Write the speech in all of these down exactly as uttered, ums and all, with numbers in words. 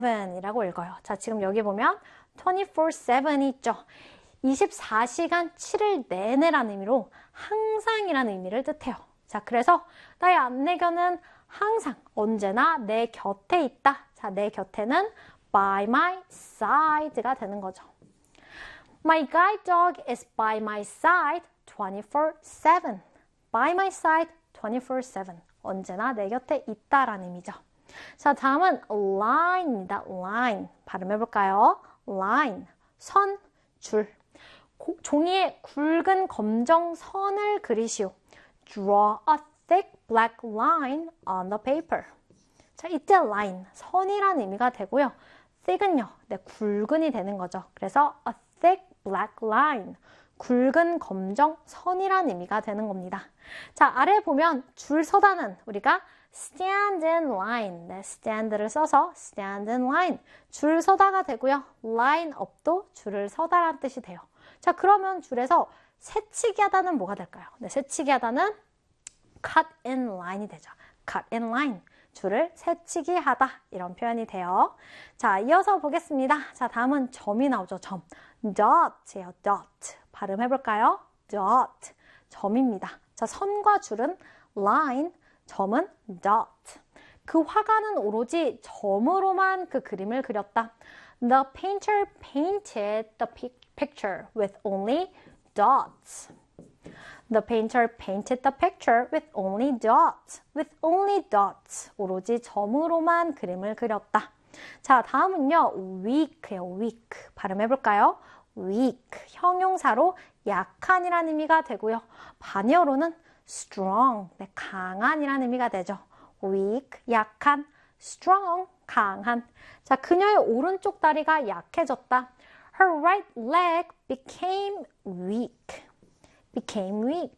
이라고 읽어요. 자, 지금 여기 보면 twenty-four seven이 있죠. 이십사 시간 칠 일 내내라는 의미로 항상이라는 의미를 뜻해요. 자, 그래서 나의 안내견은 항상 언제나 내 곁에 있다. 자, 내 곁에는 by my side가 되는 거죠. My guide dog is by my side twenty-four seven. by my side twenty-four seven. 언제나 내 곁에 있다라는 의미죠. 자, 다음은 line입니다. line. 발음해볼까요? line. 선, 줄. 고, 종이에 굵은 검정 선을 그리시오. Draw a thick black line on the paper. 자, 이때 line, 선이라는 의미가 되고요. thick은요, 네, 굵은이 되는 거죠. 그래서 a thick black line, 굵은 검정 선이라는 의미가 되는 겁니다. 자, 아래 보면 줄 서다는 우리가 stand in line, 네, stand를 써서 stand in line, 줄 서다가 되고요. line up도 줄을 서다라는 뜻이 돼요. 자, 그러면 줄에서 새치기 하다는 뭐가 될까요? 네, 새치기 하다는 cut in line이 되죠. cut in line, 줄을 새치기 하다 이런 표현이 돼요. 자, 이어서 보겠습니다. 자, 다음은 점이 나오죠. 점. dot이에요. dot. 발음해볼까요? dot. 점입니다. 자, 선과 줄은 line, 점은 dot. 그 화가는 오로지 점으로만 그 그림을 그렸다. The painter painted the picture with only dots. The painter painted the picture with only dots. With only dots. 오로지 점으로만 그림을 그렸다. 자, 다음은요. weak예요. weak. 발음해볼까요? weak. 형용사로 약한이라는 의미가 되고요. 반어로는 strong. 네, 강한이라는 의미가 되죠. weak. 약한. strong. 강한. 자, 그녀의 오른쪽 다리가 약해졌다. Her right leg became weak. became weak.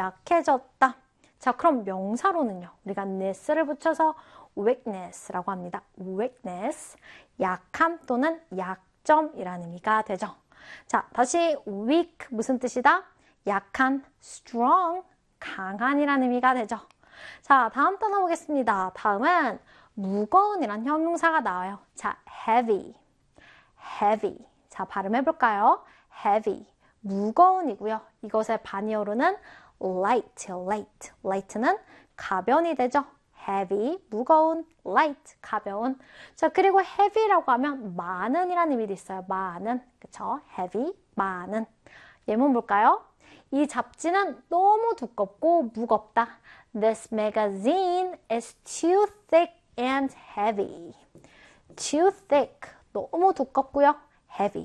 약해졌다. 자, 그럼 명사로는요. 우리가 ness를 붙여서 weakness라고 합니다. weakness. 약함 또는 약점이라는 의미가 되죠. 자, 다시 weak 무슨 뜻이다? 약한, strong, 강한이라는 의미가 되죠. 자, 다음 단어 보겠습니다. 다음은 무거운이란 형용사가 나와요. 자, heavy, heavy. 자, 발음해볼까요? heavy, 무거운이고요. 이것의 반이어로는 light, light. light는 가변이 되죠. heavy, 무거운, light, 가벼운. 자, 그리고 heavy라고 하면 많은이라는 의미도 있어요. 많은, 그쵸? heavy, 많은. 예문 볼까요? 이 잡지는 너무 두껍고 무겁다. This magazine is too thick and heavy. Too thick, 너무 두껍고요. heavy,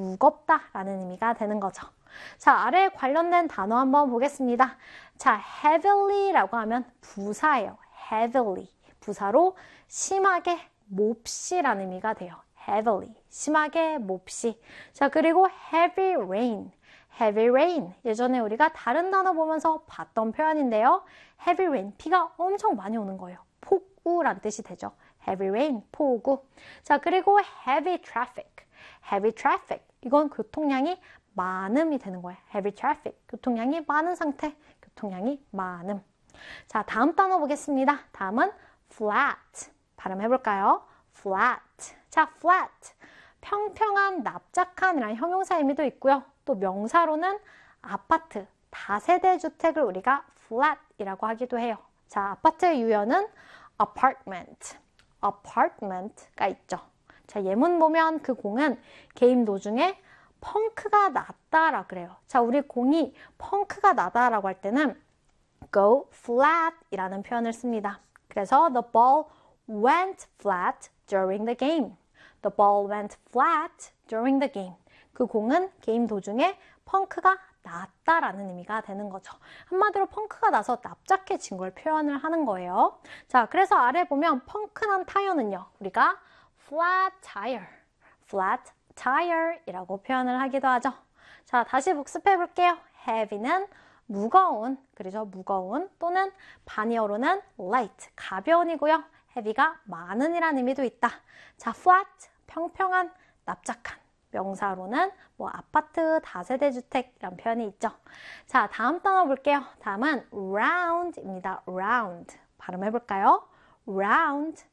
무겁다라는 의미가 되는 거죠. 자, 아래에 관련된 단어 한번 보겠습니다. 자, heavily라고 하면 부사예요. heavily, 부사로 심하게, 몹시라는 의미가 돼요. heavily, 심하게, 몹시. 자, 그리고 heavy rain, heavy rain. 예전에 우리가 다른 단어 보면서 봤던 표현인데요. heavy rain, 비가 엄청 많이 오는 거예요. 폭우란 뜻이 되죠. heavy rain, 폭우. 자, 그리고 heavy traffic, heavy traffic. 이건 교통량이 많음이 되는 거예요. heavy traffic, 교통량이 많은 상태, 교통량이 많음. 자, 다음 단어 보겠습니다. 다음은 flat. 발음해볼까요? flat. 자, flat. 평평한, 납작한이라는 형용사 의미도 있고요. 또 명사로는 아파트, 다세대 주택을 우리가 flat이라고 하기도 해요. 자, 아파트의 유형은 apartment, apartment가 있죠. 자, 예문 보면 그 공은 게임 도중에 펑크가 났다라 그래요. 자, 우리 공이 펑크가 나다라고 할 때는 go flat 이라는 표현을 씁니다. 그래서 the ball went flat during the game. The ball went flat during the game. 그 공은 게임 도중에 펑크가 났다라는 의미가 되는 거죠. 한마디로 펑크가 나서 납작해진 걸 표현을 하는 거예요. 자, 그래서 아래 보면 펑크난 타이어는요. 우리가 flat tire, flat tire 이라고 표현을 하기도 하죠. 자, 다시 복습해 볼게요. heavy는 무거운, 그래서 무거운 또는 반이어로는 light, 가벼운이고요. heavy가 많은 이라는 의미도 있다. 자, flat, 평평한, 납작한. 명사로는 뭐 아파트, 다세대 주택 이런 표현이 있죠. 자, 다음 단어 볼게요. 다음은 round입니다. round. 발음해 볼까요? round.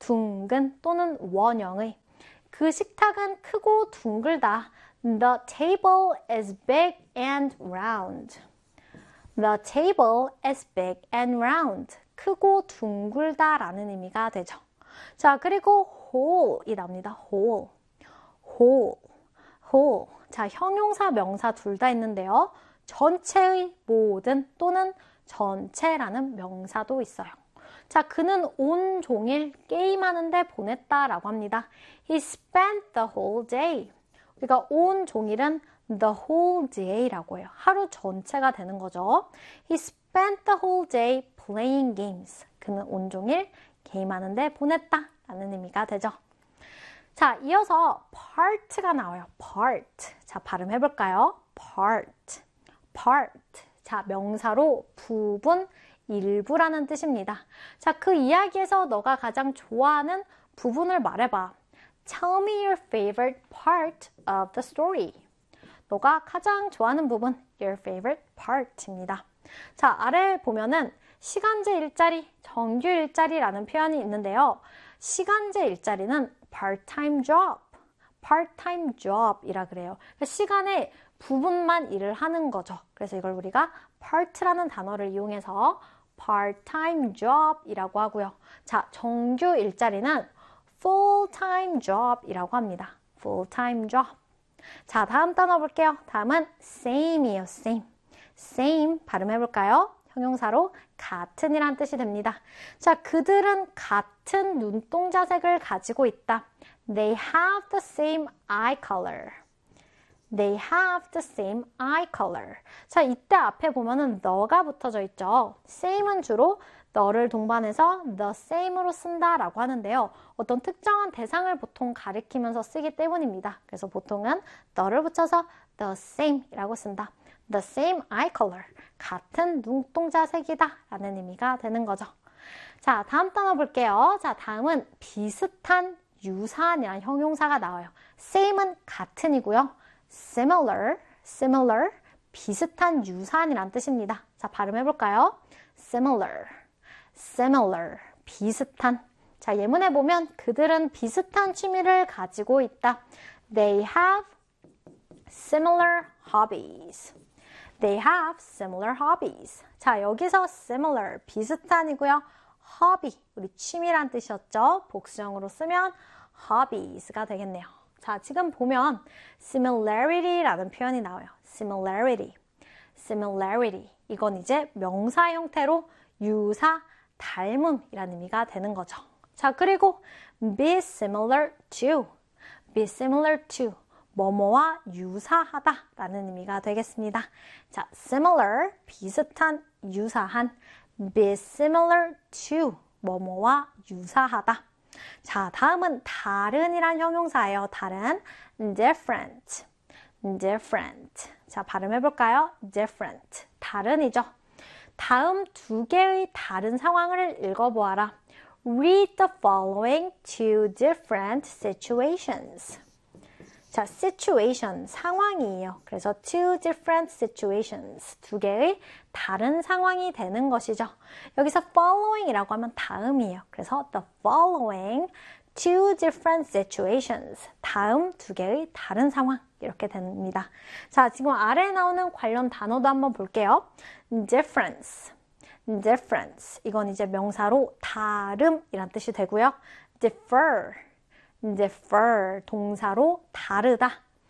둥근 또는 원형의. 그 식탁은 크고 둥글다. The table is big and round. The table is big and round. 크고 둥글다 라는 의미가 되죠. 자, 그리고 whole이 납니다. whole. whole. whole. 자, 형용사, 명사 둘 다 있는데요. 전체의 모든 또는 전체라는 명사도 있어요. 자, 그는 온종일 게임하는데 보냈다라고 합니다. He spent the whole day. 우리가 온종일은 the whole day라고 해요. 하루 전체가 되는 거죠. He spent the whole day playing games. 그는 온종일 게임하는데 보냈다라는 의미가 되죠. 자, 이어서 part가 나와요. part. 자, 발음해볼까요? part. part. 자, 명사로 부분, 일부라는 뜻입니다. 자, 그 이야기에서 너가 가장 좋아하는 부분을 말해봐. Tell me your favorite part of the story. 너가 가장 좋아하는 부분, your favorite part입니다. 자, 아래 보면은 시간제 일자리, 정규 일자리라는 표현이 있는데요. 시간제 일자리는 part-time job, part-time job이라 그래요. 그러니까 시간의 부분만 일을 하는 거죠. 그래서 이걸 우리가 part라는 단어를 이용해서 part-time job이라고 하고요. 자, 정규 일자리는 full-time job이라고 합니다. full-time job. 자, 다음 단어 볼게요. 다음은 same이에요. same. same 발음해볼까요? 형용사로 같은이란 뜻이 됩니다. 자, 그들은 같은 눈동자색을 가지고 있다. They have the same eye color. They have the same eye color. 자, 이때 앞에 보면은 너가 붙어져 있죠. same은 주로 너를 동반해서 the same으로 쓴다라고 하는데요. 어떤 특정한 대상을 보통 가리키면서 쓰기 때문입니다. 그래서 보통은 너를 붙여서 the same이라고 쓴다. The same eye color. 같은 눈동자 색이다 라는 의미가 되는 거죠. 자, 다음 단어 볼게요. 자, 다음은 비슷한, 유사한이라는 형용사가 나와요. same은 같은이고요. similar, similar, 비슷한, 유사한이란 뜻입니다. 자, 발음해볼까요? similar, similar, 비슷한. 자, 예문에 보면 그들은 비슷한 취미를 가지고 있다. They have similar hobbies. They have similar hobbies. 자, 여기서 similar, 비슷한이고요. hobby, 우리 취미란 뜻이었죠. 복수형으로 쓰면 hobbies가 되겠네요. 자, 지금 보면 similarity라는 표현이 나와요. similarity, similarity. 이건 이제 명사 형태로 유사, 닮음이라는 의미가 되는 거죠. 자, 그리고 be similar to, be similar to. 뭐뭐와 유사하다 라는 의미가 되겠습니다. 자, similar, 비슷한, 유사한, be similar to, 뭐뭐와 유사하다. 자, 다음은 다른이란 형용사예요. 다른, different, different. 자, 발음해볼까요? different, 다른이죠. 다음 두 개의 다른 상황을 읽어보아라. Read the following two different situations. 자, situation, 상황이에요. 그래서 two different situations, 두 개의 다른 상황이 되는 것이죠. 여기서 following이라고 하면 다음이에요. 그래서 the following two different situations, 다음 두 개의 다른 상황, 이렇게 됩니다. 자, 지금 아래에 나오는 관련 단어도 한번 볼게요. difference, difference, 이건 이제 명사로 다름이란 뜻이 되고요. differ, differ, 동사로 다르다.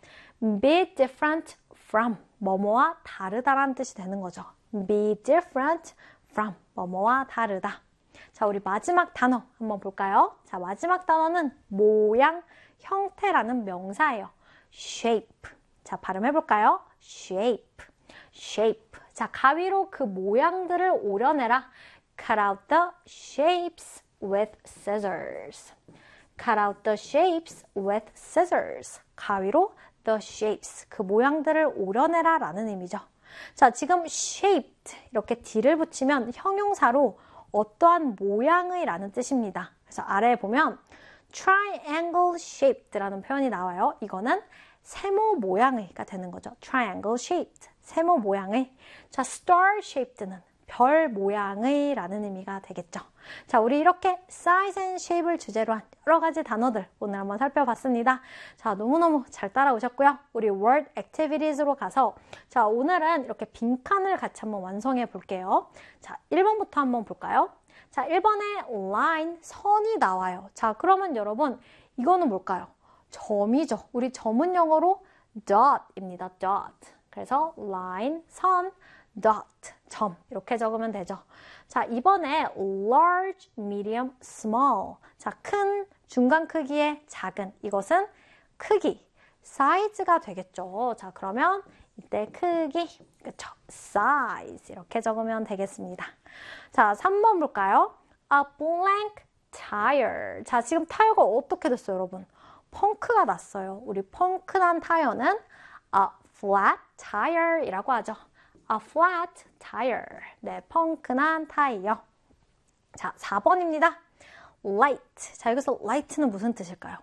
be different from, 뭐뭐와 다르다라는 뜻이 되는 거죠. be different from, 뭐뭐와 다르다. 자, 우리 마지막 단어 한번 볼까요? 자, 마지막 단어는 모양, 형태라는 명사예요. shape. 자, 발음해볼까요? shape, shape. 자, 가위로 그 모양들을 오려내라. cut out the shapes with scissors. Cut out the shapes with scissors. 가위로 the shapes, 그 모양들을 오려내라 라는 의미죠. 자, 지금 shaped 이렇게 d를 붙이면 형용사로 어떠한 모양의 라는 뜻입니다. 그래서 아래에 보면 triangle shaped 라는 표현이 나와요. 이거는 세모 모양의가 되는 거죠. triangle shaped, 세모 모양의. 자, star shaped는 별 모양의 라는 의미가 되겠죠. 자, 우리 이렇게 size and shape을 주제로 한 여러 가지 단어들 오늘 한번 살펴봤습니다. 자, 너무너무 잘 따라오셨고요. 우리 word activities로 가서 자, 오늘은 이렇게 빈칸을 같이 한번 완성해 볼게요. 자, 일 번부터 한번 볼까요? 자, 일 번에 line, 선이 나와요. 자, 그러면 여러분 이거는 뭘까요? 점이죠. 우리 점은 영어로 dot입니다. dot. 그래서 line, 선, dot, 점 이렇게 적으면 되죠. 자, 이번에 large, medium, small. 자, 큰, 중간 크기의 작은. 이것은 크기, 사이즈가 되겠죠. 자, 그러면 이때 크기, 그쵸? size 이렇게 적으면 되겠습니다. 자, 삼 번 볼까요? A blank tire. 자, 지금 타이어가 어떻게 됐어요, 여러분? 펑크가 났어요. 우리 펑크난 타이어는 a flat tire 이라고 하죠. A flat tire. 네, 펑크난 타이어. 자, 사 번입니다. light. 자, 여기서 light는 무슨 뜻일까요?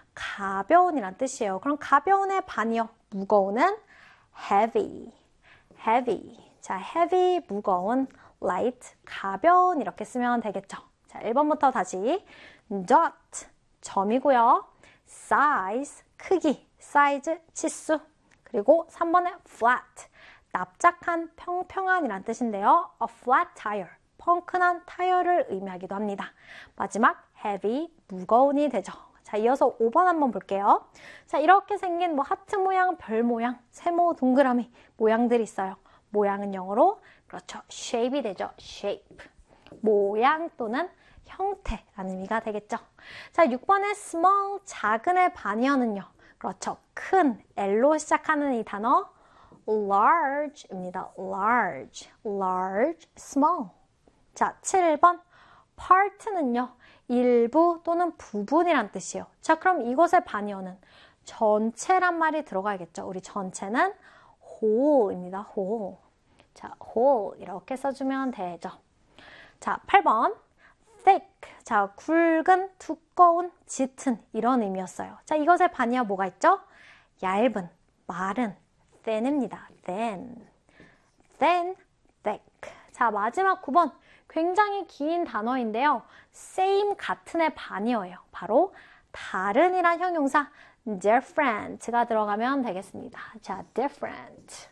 가벼운이란 뜻이에요. 그럼 가벼운의 반이요. 무거운은 heavy. heavy. 자, heavy, 무거운, light, 가벼운 이렇게 쓰면 되겠죠. 자, 일 번부터 다시 dot, 점이고요. size, 크기, 사이즈, 치수. 그리고 삼 번에 flat, 납작한, 평평한이란 뜻인데요. A flat tire, 펑크난 타이어를 의미하기도 합니다. 마지막 heavy, 무거운이 되죠. 자, 이어서 오 번 한번 볼게요. 자, 이렇게 생긴 뭐 하트 모양, 별 모양, 세모, 동그라미 모양들이 있어요. 모양은 영어로 그렇죠. shape이 되죠. shape. 모양 또는 형태라는 의미가 되겠죠. 자, 육 번에 small, 작은의 반이어는요. 그렇죠. 큰, L로 시작하는 이 단어 large입니다. large, large, small. 자, 칠 번 part는요. 일부 또는 부분이란 뜻이에요. 자, 그럼 이것의 반이어는 전체란 말이 들어가야겠죠. 우리 전체는 whole입니다. whole. 자, whole 이렇게 써주면 되죠. 자, 팔 번 thick. 자, 굵은, 두꺼운, 짙은 이런 의미였어요. 자, 이것의 반이야 뭐가 있죠? 얇은, 마른, thin입니다. thin. thin, thick. 자, 마지막 구 번. 굉장히 긴 단어인데요. same, 같은의 반이어요. 바로 다른이란 형용사 different가 들어가면 되겠습니다. 자, different.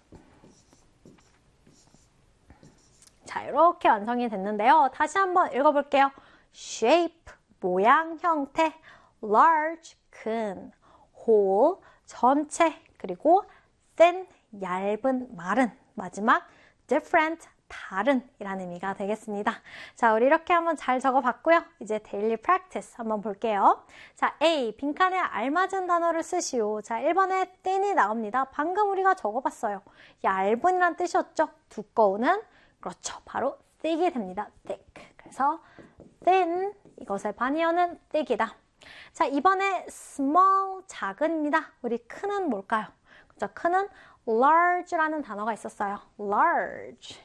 자, 이렇게 완성이 됐는데요. 다시 한번 읽어볼게요. shape, 모양, 형태, large, 큰, whole, 전체, 그리고 thin, 얇은, 마른, 마지막 different, 다른 이라는 의미가 되겠습니다. 자, 우리 이렇게 한번 잘 적어봤고요. 이제 daily practice 한번 볼게요. 자, A, 빈칸에 알맞은 단어를 쓰시오. 자, 일 번에 thin이 나옵니다. 방금 우리가 적어봤어요. 얇은이란 뜻이었죠. 두꺼운은 그렇죠. 바로 thick이 됩니다. thick. 그래서 thin, 이것의 반이어는 thick이다. 자, 이번에 small, 작은입니다. 우리 큰은 뭘까요? 그렇죠. 큰은 large라는 단어가 있었어요. large.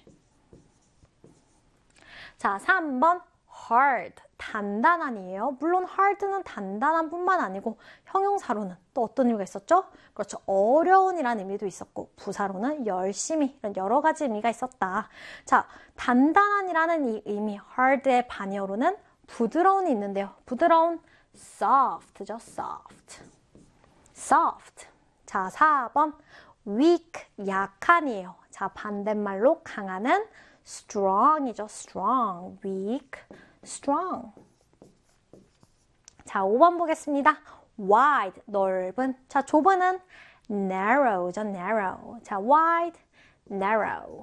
자, 삼 번 hard, 단단한이에요. 물론 hard는 단단한 뿐만 아니고 형용사로는 또 어떤 의미가 있었죠? 그렇죠. 어려운이라는 의미도 있었고 부사로는 열심히 이런 여러 가지 의미가 있었다. 자, 단단한이라는 이 의미 hard의 반이어로는 부드러운이 있는데요. 부드러운 soft죠. soft. soft. 자, 사 번 weak, 약한이에요. 자, 반대말로 강한은 strong이죠. strong, weak, strong. 자, 오 번 보겠습니다. wide, 넓은. 자, 좁은은 narrow죠. narrow. 자, wide, narrow.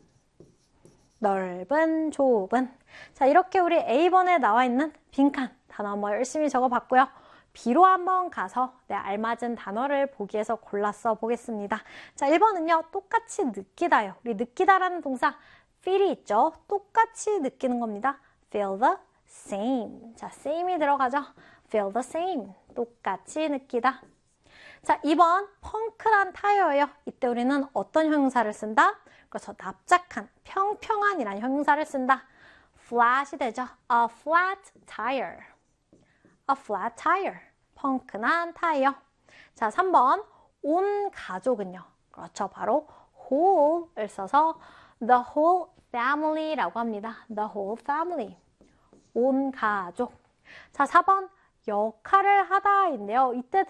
넓은, 좁은. 자, 이렇게 우리 에이 번에 나와 있는 빈칸 단어 한번 열심히 적어봤고요. B로 한번 가서 내 알맞은 단어를 보기에서 골라서 보겠습니다. 자, 일 번은요. 똑같이 느끼다요. 우리 느끼다라는 동사 feel이 있죠. 똑같이 느끼는 겁니다. feel the same. 자, same이 들어가죠. feel the same. 똑같이 느끼다. 자, 이 번 펑크란 타이어예요. 이때 우리는 어떤 형용사를 쓴다? 그래서 납작한, 평평한이라는 형용사를 쓴다. flat이 되죠. A flat tire. A flat tire. 펑크난 타이어. 자, 삼 번 온 가족은요. 그렇죠. 바로 whole을 써서 the whole family라고 합니다. The whole family. 온 가족. 자, 사 번 역할을 하다인데요. 이때